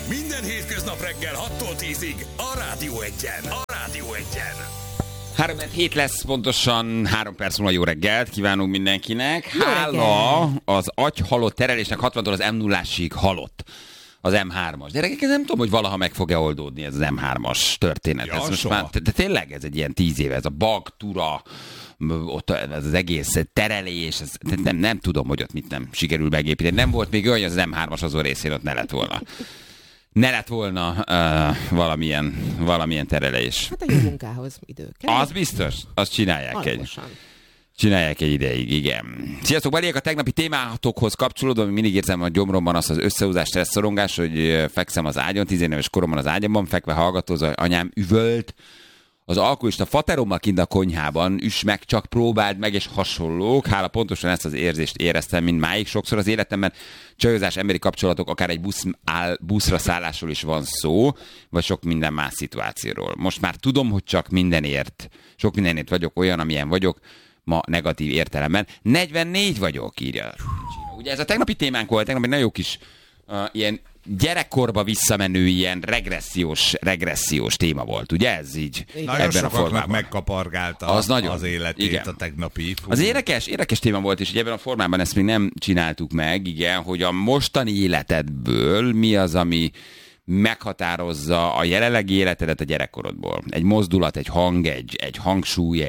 Minden hétköznap reggel 6-tól 10-ig a Rádió Egyen. A Rádió Egyen. 3-7 lesz pontosan, 3 perc múlva jó reggelt kívánunk mindenkinek. Hála az agyhalott terelésnek 60-tól az M0-ásig halott. Az M3-as. Gyerekek, ez nem tudom, hogy valaha meg fog-e oldódni ez az M3-as történet. Ja, ez most már, de tényleg ez egy ilyen 10 éve, ez a bug, tura, ott ez az egész terelés, ez, nem tudom, hogy ott mit nem sikerül megépíteni. Nem volt még olyan, hogy az M3-as azon részén ott ne lett volna. Ne lett volna valamilyen terelés. Hát a jó munkához idő kell. Az biztos, azt csinálják egy ideig, igen. Sziasztok, Baliek, a tegnapi témátokhoz kapcsolódva, mindig érzem a gyomromban azt az összehúzás, stresszorongás, hogy fekszem az ágyon, 10 éves koromban az ágyamban, fekve hallgatózva, anyám üvölt, az alkoholista faterommal kint a konyhában, üss meg, csak próbáld meg, és hasonlók. Hála pontosan ezt az érzést éreztem mindmáig. Sokszor az életemben csajozás, emberi kapcsolatok, akár egy buszra szállásról is van szó, vagy sok minden más szituációról. Most már tudom, hogy csak sok mindenért vagyok olyan, amilyen vagyok, ma negatív értelemben. 44 vagyok, írja. Ugye ez a tegnapi témánk volt, tegnap egy nagyon jó kis ilyen gyerekkorba visszamenő ilyen regressziós téma volt, ugye ez így? Nagyon sokaknak megkapargálta az életét, igen. A tegnapi. Az érdekes téma volt, és ebben a formában ezt még nem csináltuk meg, igen, hogy a mostani életedből mi az, ami meghatározza a jelenlegi életedet a gyerekkorodból. Egy mozdulat, egy hang, egy hangsúly,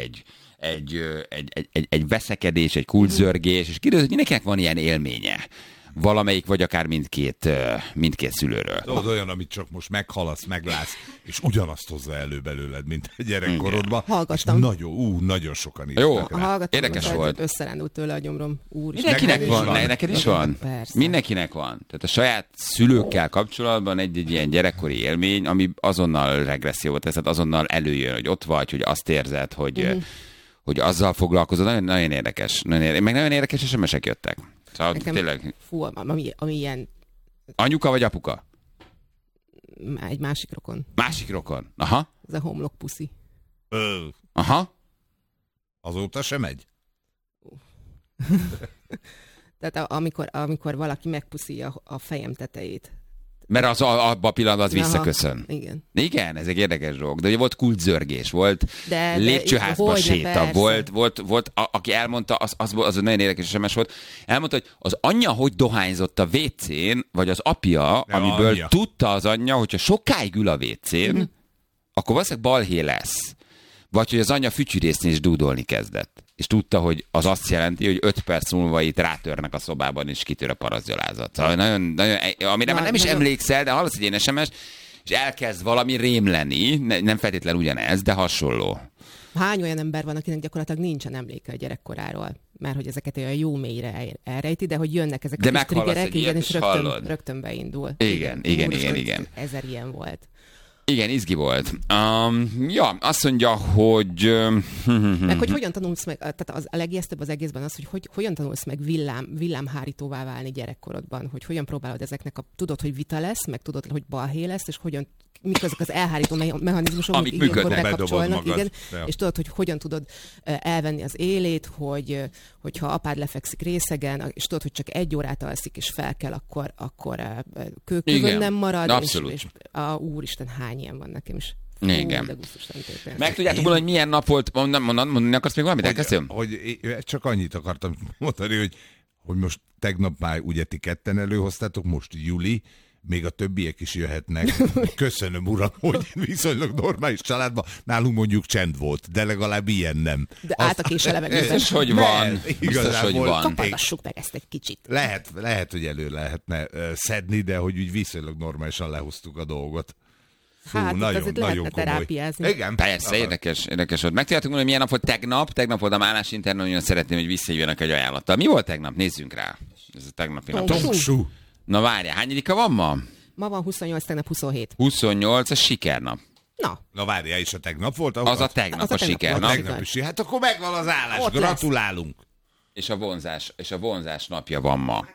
egy veszekedés, egy kulcszörgés, és kiderül, hogy mindenkinek van ilyen élménye. Valamelyik, vagy akár mindkét szülőről. Tudod, olyan, amit csak most meghalasz, meglátsz, és ugyanazt hozza elő belőled, mint a gyerekkorodban. Hallgattam. Nagyon sokan írták. Jó, hallgattam, érdekes volt. Összerendült tőle a gyomrom. Úr, mindenkinek van, neked is van? Persze. Mindenkinek van. Tehát a saját szülőkkel kapcsolatban egy ilyen gyerekkori élmény, ami azonnal regressziót tesz, tehát azonnal előjön, hogy ott vagy, hogy azt érzed, hogy azzal foglalkozol. Nagyon, nagyon érdekes. Meg nagyon érdekes SMS-ek jöttek. Szóval tényleg... Fú, ami ilyen... Anyuka vagy apuka? Egy másik rokon. Másik rokon? Aha. Ez a homlok puszi. Aha. Azóta sem megy? Tehát amikor valaki megpuszíja a fejem tetejét. Mert az abban a pillanatban az visszaköszön. Igen. Igen, ez egy érdekes dolog. De ugye volt kulcszörgés, volt lépcsőházban séta, volt aki elmondta, az nagyon érdekes SMS volt, elmondta, hogy az anyja hogy dohányzott a WC-n, vagy az apja, amiből anyja tudta az anyja, hogyha sokáig ül a WC-n, akkor valószínűleg balhé lesz. Vagy hogy az anyja fütyűrészni és dúdolni kezdett. És tudta, hogy az azt jelenti, hogy 5 perc múlva itt rátörnek a szobában, és kitör a paraszgyalázat. Szóval nagyon, amire már nem is emlékszel, de hallasz egy ilyen SMS, és elkezd valami rémleni, nem feltétlenül ugyanez, de hasonló. Hány olyan ember van, akinek gyakorlatilag nincsen emléke a gyerekkoráról? Mert hogy ezeket olyan jó mélyre elrejti, de hogy jönnek ezek a triggerek, igen, és rögtön beindul. Igen. 1000 ilyen volt. Igen, izgi volt. Azt mondja, hogy... Meg hogy hogyan tanulsz meg, tehát a legijesztőbb az egészben az, hogy hogyan tanulsz meg villámhárítóvá válni gyerekkorodban, hogy hogyan próbálod ezeknek tudod, hogy vita lesz, meg tudod, hogy balhé lesz, és mik azok az elhárító mechanizmusok, amik működnek, bekapcsolnak, igen, és tudod, hogy hogyan tudod elvenni az élét, hogyha apád lefekszik részegen, és tudod, hogy csak 1 órát alszik, és fel kell, akkor kőkövön nem marad, és úristen, hány ilyen van nekem is. Igen. Meg tudjátok volna, hogy milyen nap volt, mondani akarsz még valamit? Elkezdtem? Hogy csak annyit akartam mondani, hogy most tegnap már ugye ti ketten előhoztátok, most Juli, még a többiek is jöhetnek. Köszönöm, uram, hogy viszonylag normális családban. Nálunk mondjuk csend volt, de legalább ilyen nem. De át a kés a levegőben. Biztos, hogy van. Kapatassuk meg ezt egy kicsit. Lehet, hogy elő lehetne szedni, de hogy úgy viszonylag normálisan lehoztuk a dolgot. Fú, hát nagyon lehetne terápiázni. Igen, persze, érdekes volt. Megtudjátok, hogy milyen nap volt tegnap? Tegnap volt a Málás internet, nagyon szeretném, hogy visszajönnek egy ajánlattal. Mi volt tegnap? Nézzünk rá. Ez a tegnapi nap. Tongsú. Na várjál, hányadika van ma? Ma van 28, tegnap 27. 28, a sikernap. Na várjál, és a tegnap volt? Az a tegnap a sikernap. Hát akkor megvan az állás, ott gratulálunk. És a vonzás napja van ma.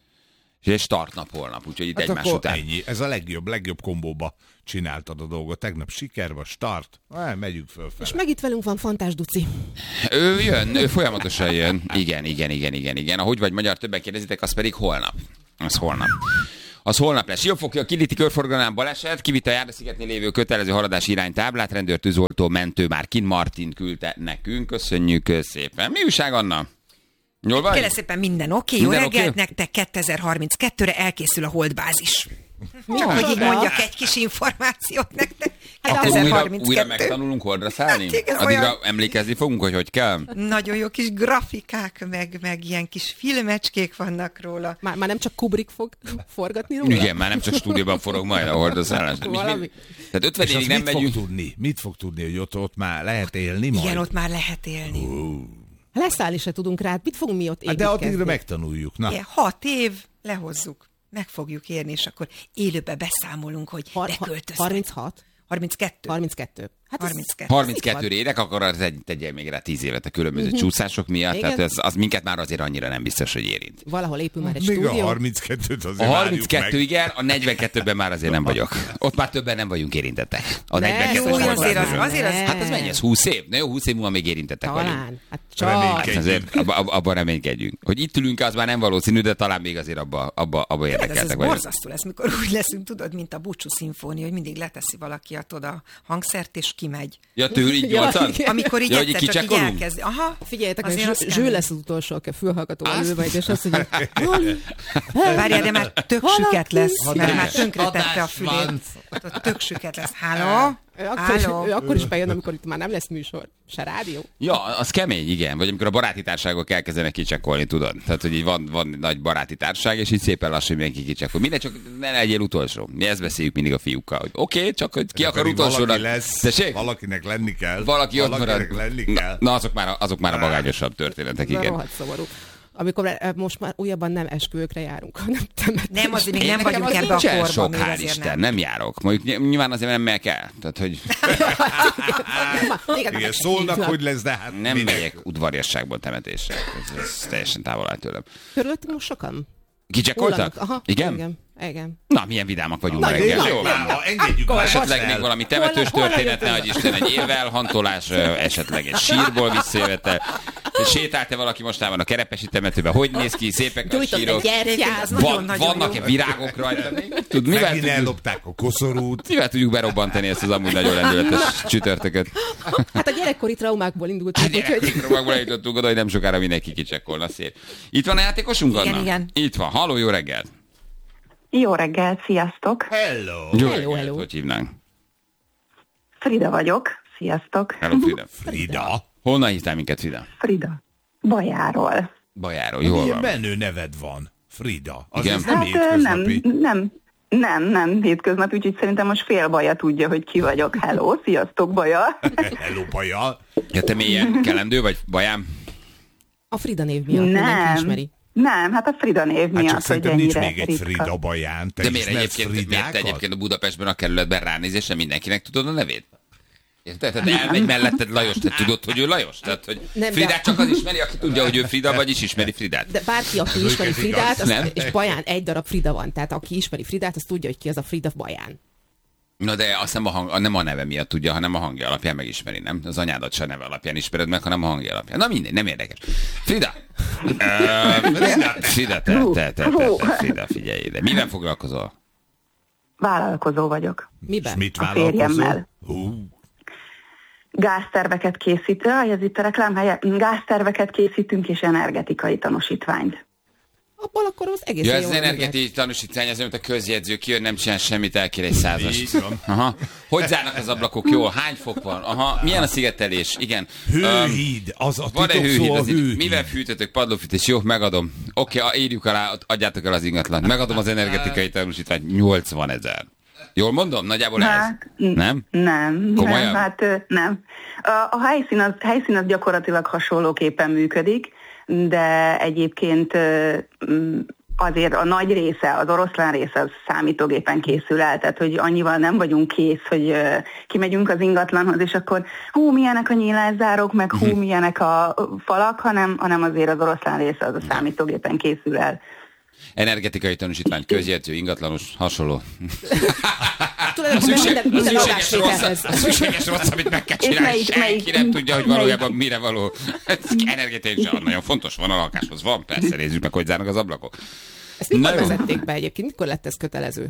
És startnap holnap, úgyhogy itt egymás után. Ennyi. Ez a legjobb kombóba csináltad a dolgot. Tegnap siker van, start. Megyünk fölfele. És meg itt velünk van Fantás Duci. Ő jön, ő folyamatosan jön. Igen. Ahogy vagy magyar, többen kérdezitek, az pedig holnap. Az holnap. Az holnap lesz. Siófoki a Kiliti körforgalmán baleset, kivitt a Járdaszigetnél lévő kötelező haladási iránytáblát, rendőr, tűzoltó, mentő már kint. Martin küldte nekünk. Köszönjük szépen. Mi újság, Anna? Jól vagy? Kérlek szépen, minden oké. Jó reggelt nektek, 2032-re elkészül a holdbázis. Csak hogy így mondjak egy kis információt nektek. Akkor újra megtanulunk holdra szállni? Hát, addigra emlékezni fogunk, hogy kell? Nagyon jó kis grafikák, meg ilyen kis filmecskék vannak róla. Már nem csak Kubrick fog forgatni róla? Igen, már nem csak stúdióban forog majd a holdra szállás. Tehát 50 évig nem megyünk. Mit fog tudni, hogy ott már lehet élni majd? Igen, ott már lehet élni. Leszállni se tudunk rá, mit fogunk mi ott építkezni? De addigra megtanuljuk. Na. Igen, 6 év, lehozzuk. Meg fogjuk érni, és akkor élőbe beszámolunk, hogy beköltöztek. 36? 32. 32. Hát 32 érek, akkor az tegyél még rá 10 évet a különböző csúszások miatt, igen. Tehát az minket már azért annyira nem biztos, hogy érint. Valahol épül már egy még stúdió. A 32-t azért A 32 igen, a 42-ben már azért nem vagyok. Ott már többen nem vagyunk érintettek. A 42-es azért. Hát ez mennyi, ez 20 év? Na jó, 20 év múlva még érintettek vagyunk. Talán. Hát csak. Azért abban reménykedjünk. Hogy itt ülünk, az már nem valószínű, de talán még azért abba érdekeltek ez vagyunk. borzasztó lesz, mikor úgy leszünk, tudod, mint a búcsú szimfónia, hogy mindig leteszi valaki a hangszert, és kimegy. Ja, tőle így 8-an? Amikor így egyszer csak így elkezd. Aha, figyeljetek, Zső lesz az utolsó, aki a fülhallgatóval ül majd, és azt mondja, várjál, de már tök süket lesz, mert már tönkretette a fülét. Ott tök süket lesz. Háló? Ő akkor is bejön, amikor itt már nem lesz műsor. Se rádió. Ja, az kemény, igen. Vagy amikor a baráti társágok elkezdenek kicsekkolni, tudod. Tehát, hogy így van nagy baráti társág, és így szépen lassan mindenki kicsekkol. Minden csak ne legyél utolsó. Mi ezt beszéljük mindig a fiúkkal, hogy oké, csak hogy ki akar utolsónak. Valakinek lenni kell. Valaki ott marad. Lenni kell. Na, azok már a magányosabb történetek, igen. Rohadt szomorú. Amikor most már újabban nem esküvőkre járunk, hanem temetésre. Nem, azért még nem vagyunk ebbe a korban. Sok, hál' Isten, nem járok. Mondjuk nyilván azért nem megyek el. Tehát, hogy... Igen, szólnak, hogy lesz, de hát... Nem megyek udvariasságból temetésre. Ez teljesen távol áll tőlem. Körülöttünk most sokan? Kicsekkoltak? Aha, Igen? Igen. Na, milyen vidámak vagyunk reggel. Jó, engedjük már. Esetleg még valami temetős történet, nehogy Isten, egy érvelhantolás, esetleg egy sírból visszajövetel. Sétált-e valaki mostában a Kerepesi temetőbe? Hogy néz ki? Szépek a sírok? Vannak-e virágok rajta? Megint ellopták a koszorút. Mivel tudjuk berobbantani ezt az amúgy nagyon lendületes csütörtököt? Hát a gyerekkori traumákból indultunk. A gyerekkori traumákból indultunk oda, hogy nem sokára mindenki kicsekkolna szép. Itt van a játékosunk, Anna? Igen. Itt van. Halló, jó reggelt! Jó reggelt, sziasztok! Hello. Hogy hívnánk? Frida vagyok, sziasztok! Hello, Frida. Frida? Honnan hívtál minket, Frida? Frida. Bajáról. Bajáról, jól Milyen van. menő neved van, Frida. Az Igen. ez nem Hát hétköznapi. nem hétköznapi, úgyhogy szerintem most fél Baja tudja, hogy ki vagyok. Hello, sziasztok, Baja! Hello, Baja! Ja, te mélyen kelendő vagy, Bajám? A Frida név miatt mindenki ismeri. Nem, hát a Frida név miatt, Hát csak hogy szerintem nincs ennyire még egy ritka. Frida Baján. Te De miért Fridákat? egyébként a Budapestben a kerületben ránézésre mindenkinek tudod a nevét? Érted? Tehát elmegy melletted Lajos, te tudod, hogy ő Lajos? Tehát, hogy Nem, Fridát csak az ismeri, aki tudja, hogy ő Frida, vagyis ismeri Fridát. De bárki, aki ismeri Ez Fridát, igaz. Nem? és Baján egy darab Frida van. Tehát aki ismeri Fridát, az tudja, hogy ki az a Frida Baján. Na de azt nem a neve miatt tudja, hanem a hangja alapján megismeri, nem? Az anyádat se neve alapján ismered meg, hanem a hangja alapján. Na mindegy, nem érdekes. Frida! Frida, Frida, figyelj ide. Miben foglalkozol? Vállalkozó vagyok. Miben? Mit A vállalkozol? férjemmel. Hú, Gázterveket ez itt a reklámhelye. Gázterveket készítünk és energetikai tanúsítványt. Abból akkor az egész Ja, ez az energetikai tanúsítvány, ez mint a közjegyző, kijön, nem csinál semmit, elkér egy 100-as. Aha. Hogy zárnak az ablakok jól? Hány fok van? Aha. Milyen a szigetelés? Igen. hőhíd, az a Van-e titokszó a hőhíd. Mivel fűtötök? Padlófűtés? Jó, megadom. Oké, írjuk alá, adjátok el az ingatlant. Megadom az energetikai tanúsítványt. 80 000. Jól mondom? Nagyjából ez? Nem? Nem. Komolyan? Nem, hát nem. A helyszín az gyakorlatilag hasonlóképpen működik, de egyébként azért a nagy része, az oroszlán része az számítógépen készül el, tehát hogy annyival nem vagyunk kész, hogy kimegyünk az ingatlanhoz, és akkor milyenek a nyílászárok, meg milyenek a falak, hanem azért az oroszlán része az a számítógépen készül el. Energetikai tanúsítvány, közjegyző, ingatlanos, hasonló. Tulajdonképpen minden lakásvételhez. Szükséges rossz, amit meg kell csinálni. Senki nem tudja, hogy valójában mire való. Energetikai nagyon fontos, van a lakáshoz. Van, persze, nézzük meg, hogy zárnak az ablakok. Ezt mikor vezették be egyébként? Mikor lett ez kötelező?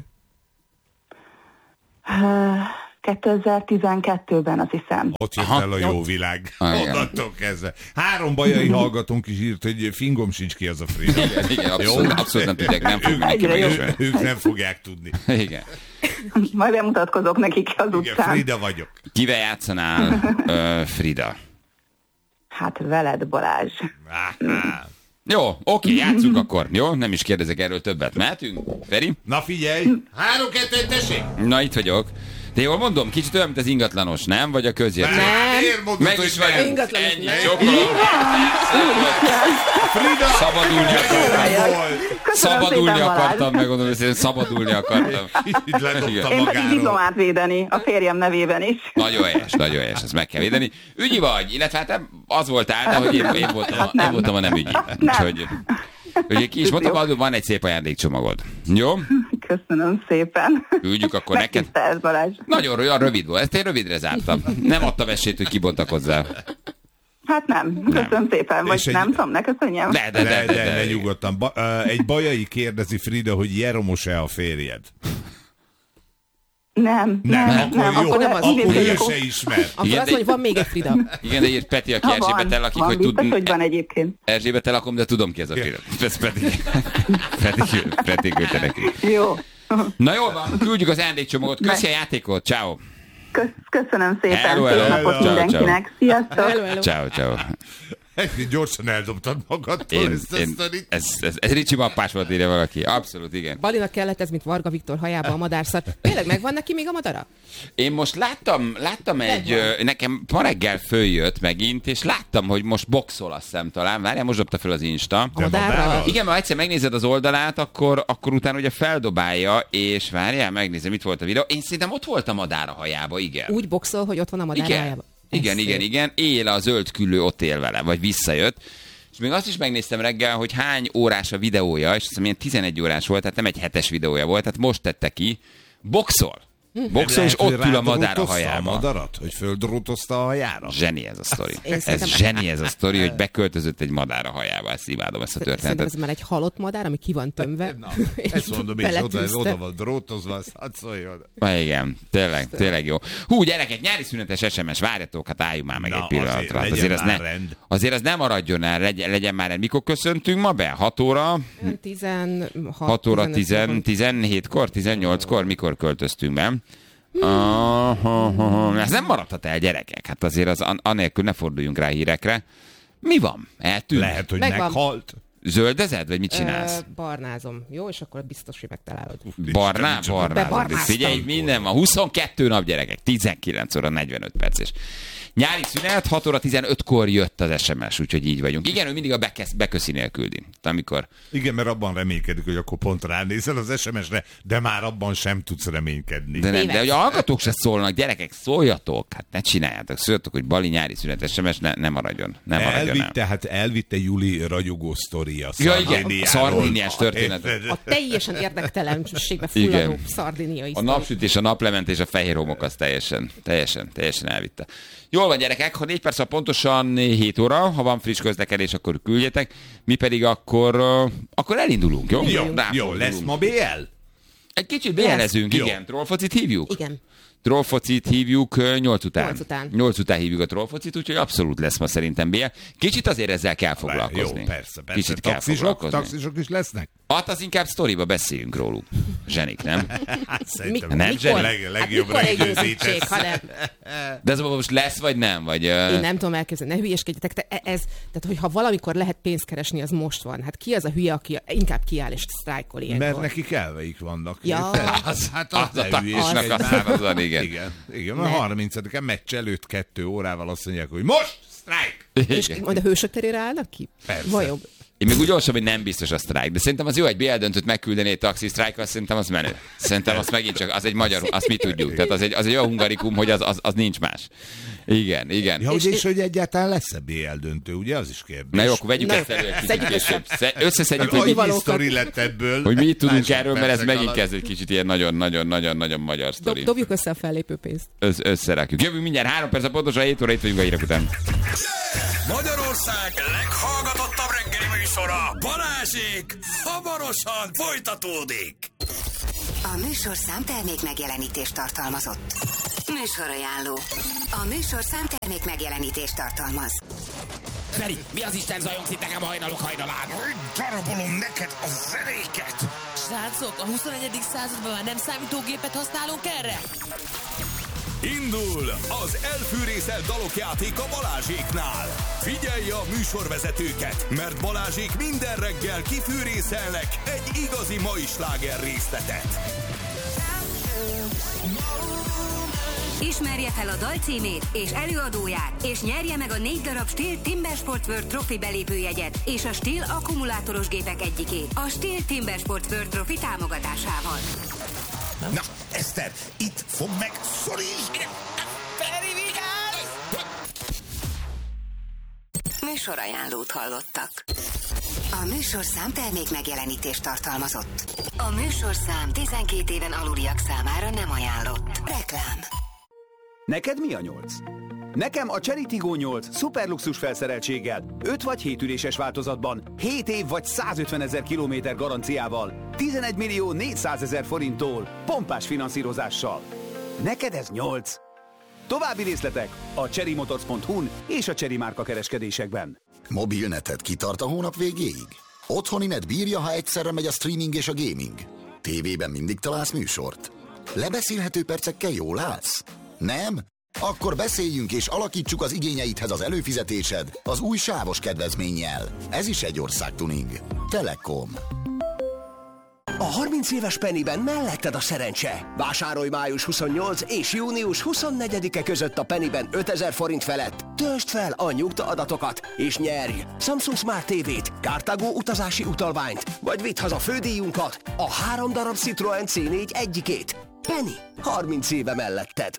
2012-ben, azt hiszem. Ott jött el a jó világ. Onnantól kezdve. 3 bajai hallgatónk is írt, hogy fingom sincs ki az a Frida. Igen, abszolút nem tudják, nem fognak neki megjósolni. Ők nem fogják tudni. Igen. Majd bemutatkozok nekik az utcán. Igen, Frida vagyok. Kivel játszanál, Frida? Hát veled, Balázs. Jó, oké, játsszunk akkor. Jó, nem is kérdezek erről többet. Mehetünk, Feri? Na figyelj, 3-2-1, tessék! Na, itt vagyok. De jól mondom, kicsit olyan, mint az ingatlanos, nem? Vagy a közértés? Miért mondod, Meg is vagy ingatlanos, ennyi. nem? Csókolom. Frida! Szabadulni akartam. Szabadulni szépen, akartam, megmondom, hogy szabadulni akartam. Így ledobta Én pedig magáról. diplomát védeni, a férjem nevében is. Nagyon helyes, ezt meg kell védeni. Ügyi vagy, illetve hát az voltál, de hogy én voltam a nem ügyi. Úgyhogy ki is mondtam, van egy szép ajándékcsomagod. Jó? Köszönöm szépen. Küldjük akkor neked. Megtisztelsz, Balázs. Nagyon rövid volt, ezt én rövidre zártam. Nem adtam esélyt, hogy kibontakozzál. Hát nem. Köszönöm szépen. Vagy nem tudom, ne köszönjem. De nyugodtan. Egy bajai kérdezi Frida, hogy Jeromos-e a férjed? Nem. Akkor nem az. Akkor ő se ismer. Akkor azt mondja, hogy van még egy Frida. Igen, de írt Peti, aki Erzsébettel lakik, hogy biztos, hogy van egyébként. Erzsébettel lakom, de tudom ki ez a Frida. Ez Peti küldte neki. Jó. Na jól van, küldjük az ajándékcsomagot. Köszi a játékot, ciao. Köszönöm szépen. Hello. Szép napot Ciao, mindenkinek. Sziasztok. Ciao. Gyorsan eldobtad magadtól ezt a sztorit. Ez Ricsi mappás volt, írja valaki. Abszolút, igen. Balinak kellett ez, mint Varga Viktor hajába a madárszar. Tényleg megvan neki még a madara? Én most láttam nekem ma reggel följött megint, és láttam, hogy most boxol, azt hiszem talán. Várjál, most dobta fel az Insta. A madárra? Igen, mert egyszer megnézed az oldalát, akkor utána ugye feldobálja, és várjál, megnézem, itt volt a videó. Én szerintem ott volt a madár a hajába, igen. Úgy boxol, hogy ott van a madár a hajába. Igen. Él a zöld küllő, ott él vele, vagy visszajött. És még azt is megnéztem reggel, hogy hány órás a videója, és azt hiszem, ilyen 11 órás volt, tehát nem egy 7-es videója volt, tehát most tette ki. Boxol, és ott ül a madár a hajába. A madarat, hogy földrótozta a hajára? Zseni ez a sztori. Zseni ez a sztori, hogy beköltözött egy madár a hajába. Ezt imádom, ezt a történetet. Szerintem ez már egy halott madár, ami ki van tömve. Na, ezt mondom, és oda van drótozva, azt hadd szóljon. Igen, tényleg jó. Hú, gyerekek, nyári szünetes SMS, várjatok, hát álljunk már meg egy pillanatra. Azért az nem maradjon el, legyen már el. Mikor köszöntünk ma be? 6 óra? 6 óra 17-kor, 18-kor, mikor költöztünk be? Ez nem maradhat el, gyerekek. Hát azért az anélkül ne forduljunk rá hírekre. Mi van? Eltűnt? Lehet, hogy meghalt. Zöldezed, vagy mit csinálsz? Barnázom. Jó, és akkor biztos, hogy megtalálod. Barnázom. Figyelj, minden van. 22 nap, gyerekek. 19 óra 45 perc. És nyári szünet, 6 óra 15-kor jött az SMS, úgyhogy így vagyunk. Igen, ő mindig a beköszinél küldi. Amikor... Igen, mert abban reménykedik, hogy akkor pont ránézel az SMS-re, de már abban sem tudsz reménykedni. De hogy a hallgatók se szólnak, gyerekek, szóljatok, hát ne csináljátok, szóljatok, hogy Bali nyári szünet SMS ne maradjon. Elvitte Juli ragyogó sztoria Szardiniáról. Szardiniás történet. A teljesen érdektelenségbe fulladó szardiniai sztori. A napsütés, a naplementés, a fehér homok az teljesen elvitte. Jól van, gyerekek, ha 4 perc van pontosan 7 óra, ha van friss közlekedés, akkor küldjetek, mi pedig akkor elindulunk, jó? Jó, lesz ma BL? Egy kicsit BL-ezünk, igen. Trollfocit hívjuk? Igen. Trollfocit hívjuk 8 után. 8 után hívjuk a trollfocit, úgyhogy abszolút lesz ma szerintem BL. Kicsit azért ezzel kell foglalkozni. Jó, persze. Kicsit kell foglalkozni. Taxisok is lesznek? Hát az inkább sztoriba beszéljünk róluk. Zsenik, nem? Szerintem nem legjobb rejtőzítés. De ez most lesz, vagy nem? Vagy, Én nem tudom elképzelni, ne hülyeskedjetek. Tehát, hogyha valamikor lehet pénzt keresni, az most van. Hát ki az a hülye, aki inkább kiáll és sztrájkol ilyenkor? Mert nekik elveik vannak. Ja. Az a taxisnak a szárazan, igen. Igen, a 30-án meccs előtt 2 órával azt mondják, hogy most sztrájk! És majd a hősök terére állnak ki? Persze. Vajon? Én még úgy olvasom, hogy nem biztos a sztrájk, de szerintem az jó, egy BL döntőt megküldeni egy taxi sztrájkkal, szerintem az menő. Szerintem az megint csak, az egy magyar, azt mi tudjuk. Tehát az egy olyan hungarikum, hogy az nincs más. Igen. Ja, és hogy egyáltalán lesz-e BL döntő, ugye? Az is kérdés. Na jó, akkor vegyük ezt elő egy kicsit később. Összeszedjük, hogy mi tudunk erről, mert ez megint kezd egy kicsit ilyen nagyon-nagyon magyar sztori. Dobjuk össze a fellépő pénzt. Összerakjuk. Jövünk mindjárt 3 perc, pontosan 7 óra, itt vagyunk a hírek után. Magyarország leghallgatottabb reggeli műsora, Balázsék, hamarosan folytatódik. A műsorszám termék megjelenítést tartalmazott. Műsorajánló. A műsorszám termék megjelenítést tartalmaz. Feri, mi az Isten zajongsz itt nekem a hajnalok hajnalán? Darabolom neked a zenéket! Srácok, a 21. században már nem számítógépet használunk erre? Indul az elfűrészelt dalok játéka Balázséknál. Figyelj a műsorvezetőket, mert Balázsék minden reggel kifűrészelnek egy igazi mai sláger részletet. Ismerje fel a dal címét és előadóját, és nyerje meg a 4 darab Stihl Timber Sport World Trophy belépőjegyet és a Stihl akkumulátoros gépek egyikét a Stihl Timber Sport World Trophy támogatásával. Na, Eszter, itt fog meg, szorítsd! Feri, vigyázz! Műsorajánlót hallottak. A műsorszám termék megjelenítést tartalmazott. A műsorszám 12 éven aluliak számára nem ajánlott. Reklám. Neked mi a 8? Nekem a Chery Tiggo 8 szuperluxus felszereltséggel, 5 vagy 7 üléses változatban, 7 év vagy 150 000 kilométer garanciával, 11 millió 400 000 forinttól, pompás finanszírozással. Neked ez 8. További részletek a cherrymotors.hu-n és a Chery márka kereskedésekben. Mobilneted kitart a hónap végéig? Otthoni net bírja, ha egyszerre megy a streaming és a gaming? Tévében mindig találsz műsort? Lebeszélhető percekkel jól állsz? Nem? Akkor beszéljünk és alakítsuk az igényeidhez az előfizetésed az új sávos kedvezménnyel. Ez is egy országtuning. Telekom. A 30 éves Pennyben melletted a szerencse. Vásárolj május 28 és június 24-e között a Pennyben 5000 forint felett. Töltsd fel a nyugta adatokat és nyerj Samsung Smart TV-t, Cartago utazási utalványt, vagy vidd haza fődíjunkat, a 3 darab Citroën C4 egyikét. Penny, 30 éve melletted.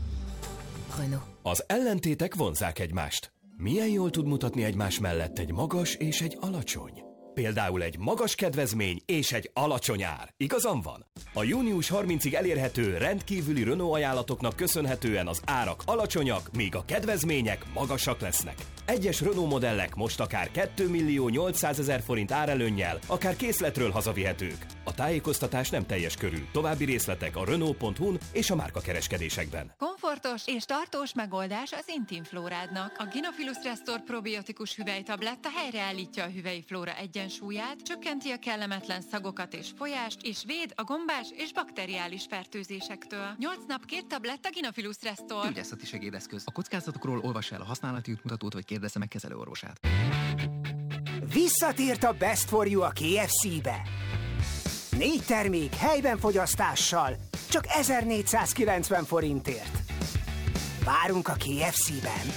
Az ellentétek vonzzák egymást. Milyen jól tud mutatni egymás mellett egy magas és egy alacsony? Például egy magas kedvezmény és egy alacsony ár. Igazam van? A június 30-ig elérhető rendkívüli Renault ajánlatoknak köszönhetően az árak alacsonyak, míg a kedvezmények magasak lesznek. Egyes Renault modellek most akár 2 millió 800 000 forint árelőnnyel, akár készletről hazavihetők. A tájékoztatás nem teljes körű. További részletek a Renault.hu-n és a márkakereskedésekben. Komfortos és tartós megoldás az Intimflórádnak. A Gynophilus Restore probiotikus hüvelytabletta helyreállítja a hüvelyi flóra egyensúlyát, csökkenti a kellemetlen szagokat és folyást, és véd a gombás és bakteriális fertőzésektől. 8 nap 2 tabletta Gynophilus Restore. Gyógyászati segédeszköz. A kockázatokról olvassa el a használati útmutatót, vagy kérdezze meg kezelőorvosát. Visszatért a Best for You a KFC-be. 4 termék helyben fogyasztással, csak 1490 forintért. Várunk a KFC-ben.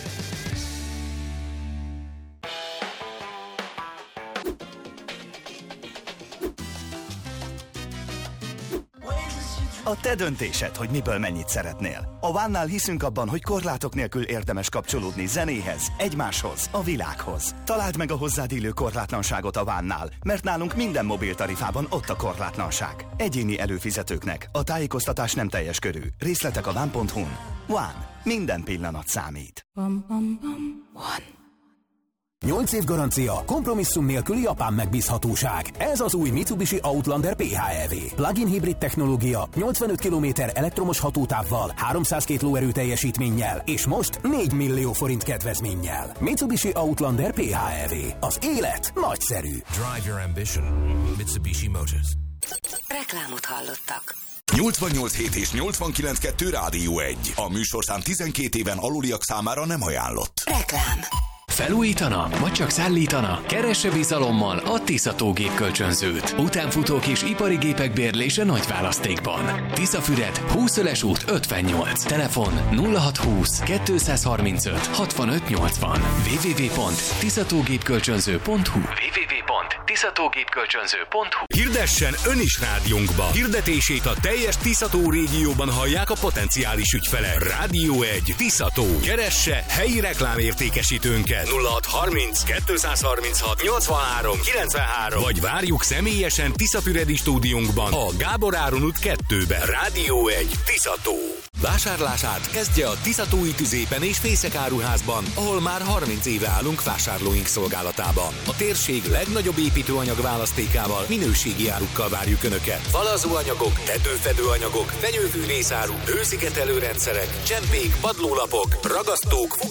A te döntésed, hogy miből mennyit szeretnél. A One-nál hiszünk abban, hogy korlátok nélkül érdemes kapcsolódni zenéhez, egymáshoz, a világhoz. Találd meg a hozzád illő korlátlanságot a One-nál, mert nálunk minden mobiltarifában ott a korlátlanság. Egyéni előfizetőknek a tájékoztatás nem teljes körű. Részletek a One.hu-n. One. Minden pillanat számít. One. 8 év garancia, kompromisszum nélküli japán megbízhatóság. Ez az új Mitsubishi Outlander PHEV. Plug-in hibrid technológia, 85 km elektromos hatótávval, 302 lóerő teljesítménnyel, és most 4 millió forint kedvezménnyel. Mitsubishi Outlander PHEV. Az élet nagyszerű. Drive your ambition. Mitsubishi Motors. Reklámot hallottak. 88.7 és 89.2 Rádió 1. A műsorszám 12 éven aluliak számára nem ajánlott. Reklám. Felújítana, vagy csak szállítana? Keresse bizalommal a Tisza gépkölcsönzőt. Utánfutók és ipari gépek bérlése nagy választékban. Tiszafüred, 20 út 58. Telefon 0620 235 65 80. www.tiszatogépkölcsönző.hu. Hírek Hirdessen ön is rádiónkba. Hirdetését a teljes Tisza-tó régióban hallják a potenciális ügyfelek. Rádió 1 Tisza-tó. Keresse helyi reklámértékesítőnket 0630 236 83 93 vagy várjuk személyesen Tiszafüredi stúdiónkban a Gábor Áron út 2-ben. Rádió 1 Tisza-tó. Vásárlását kezdje a Tisza-tói tüzépen és Fészek áruházban, ahol már 30 éve állunk vásárlóink szolgálatában. A térség legnagyobb építőanyag választékával, minőségi árukkal várjuk Önöket. Falazóanyagok, tetőfedőanyagok, fenyőfűrészáru, hőszigetelő rendszerek, csempék, padlólapok, ragasztók,